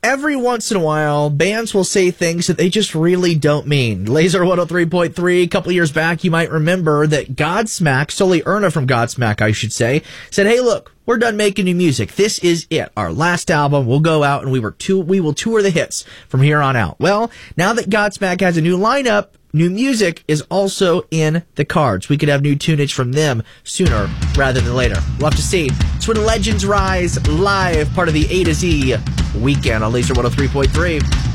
every once in a while, bands will say things that they just really don't mean. Laser 103.3, a couple years back, you might remember that Godsmack, Sully Erna from Godsmack, I should say, said, hey, look, we're done making new music. This is it. Our last album. We'll go out and we will tour the hits from here on out. Well, now that Godsmack has a new lineup, new music is also in the cards. We could have new tunage from them sooner rather than later. We'll have to see. It's when legends rise live, part of the A to Z weekend on Laser 103.3.